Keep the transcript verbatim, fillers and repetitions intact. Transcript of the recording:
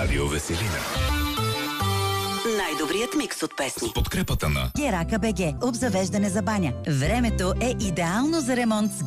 Радио Веселина. Най-добрият микс от песни. С подкрепата на Герака БГ. Обзавеждане за баня. Времето е идеално за ремонт с